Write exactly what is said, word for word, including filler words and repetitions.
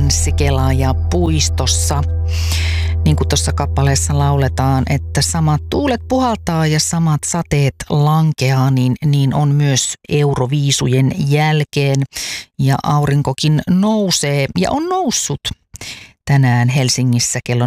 Sikelaaja puistossa. Niin kuin tuossa kappaleessa lauletaan, että samat tuulet puhaltaa ja samat sateet lankeaa, niin, niin on myös Euroviisujen jälkeen. Ja aurinkokin nousee ja on noussut tänään Helsingissä kello